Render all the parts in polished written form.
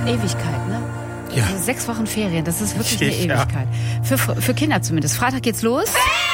Ewigkeit, ne? Ja. Also 6 Wochen Ferien, das ist wirklich eine Ewigkeit. Für Kinder zumindest. Freitag geht's los.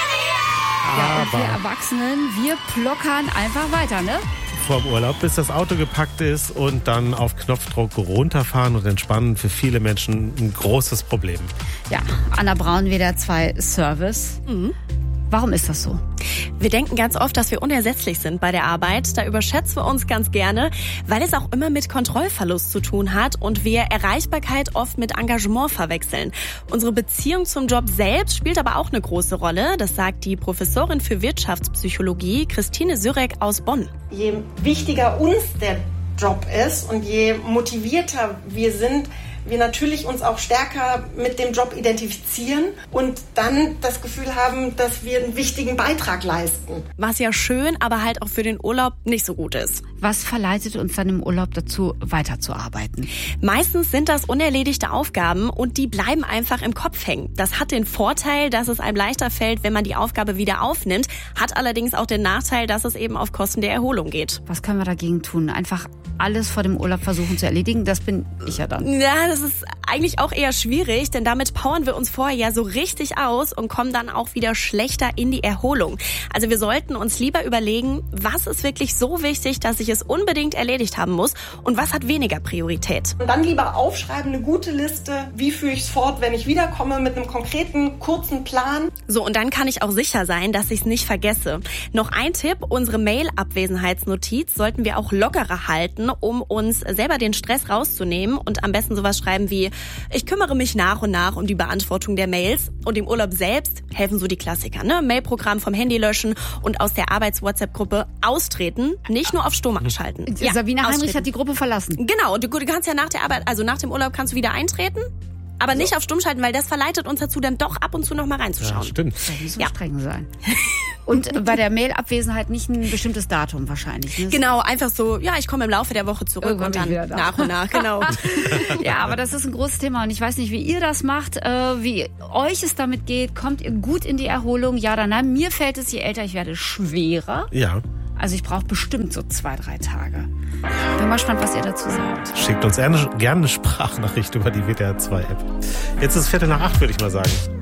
Ja, und wir Erwachsenen, wir plockern einfach weiter, ne? Vorm Urlaub, bis das Auto gepackt ist und dann auf Knopfdruck runterfahren und entspannen. Für viele Menschen ein großes Problem. Ja, Anna Braun, WDR 2 Service. Warum ist das so? Wir denken ganz oft, dass wir unersetzlich sind bei der Arbeit. Da überschätzen wir uns ganz gerne, weil es auch immer mit Kontrollverlust zu tun hat und wir Erreichbarkeit oft mit Engagement verwechseln. Unsere Beziehung zum Job selbst spielt aber auch eine große Rolle. Das sagt die Professorin für Wirtschaftspsychologie Christine Sürek aus Bonn. Je wichtiger uns der Job ist und je motivierter wir sind, wir natürlich uns auch stärker mit dem Job identifizieren und dann das Gefühl haben, dass wir einen wichtigen Beitrag leisten. Was ja schön, aber halt auch für den Urlaub nicht so gut ist. Was verleitet uns dann im Urlaub dazu, weiterzuarbeiten? Meistens sind das unerledigte Aufgaben und die bleiben einfach im Kopf hängen. Das hat den Vorteil, dass es einem leichter fällt, wenn man die Aufgabe wieder aufnimmt, hat allerdings auch den Nachteil, dass es eben auf Kosten der Erholung geht. Was können wir dagegen tun? Einfach alles vor dem Urlaub versuchen zu erledigen? Das bin ich ja dann. Ja, das ist eigentlich auch eher schwierig, denn damit powern wir uns vorher ja so richtig aus und kommen dann auch wieder schlechter in die Erholung. Also wir sollten uns lieber überlegen, was ist wirklich so wichtig, dass ich es unbedingt erledigt haben muss und was hat weniger Priorität. Und dann lieber aufschreiben, eine gute Liste, wie führe ich es fort, wenn ich wiederkomme, mit einem konkreten, kurzen Plan. So, und dann kann ich auch sicher sein, dass ich es nicht vergesse. Noch ein Tipp, unsere Mail-Abwesenheitsnotiz sollten wir auch lockerer halten, um uns selber den Stress rauszunehmen und am besten sowas schreiben wie: Ich kümmere mich nach und nach um die Beantwortung der Mails. Und im Urlaub selbst helfen so die Klassiker, ne? Mailprogramm vom Handy löschen und aus der Arbeits-WhatsApp-Gruppe austreten, nicht nur auf Stumm anschalten. Ja, Sabine Heinrich hat die Gruppe verlassen. Genau, und du kannst ja nach der Arbeit, also nach dem Urlaub kannst du wieder eintreten, aber nicht auf Stumm schalten, weil das verleitet uns dazu, dann doch ab und zu noch mal reinzuschauen. Ja, stimmt. Das muss so streng sein. Und bei der Mail-Abwesenheit nicht ein bestimmtes Datum wahrscheinlich. Ne? Genau, einfach so, ja, ich komme im Laufe der Woche zurück Irgendwann und dann wieder da. nach und nach, genau. Ja, aber das ist ein großes Thema und ich weiß nicht, wie ihr das macht, wie euch es damit geht. Kommt ihr gut in die Erholung? Ja oder nein? Mir fällt es, je älter ich werde, schwerer. Ja. Also ich brauche bestimmt so 2-3 Tage. Bin mal gespannt, was ihr dazu sagt. Schickt uns gerne eine Sprachnachricht über die WDR 2 App. Jetzt ist 7:45, würde ich mal sagen.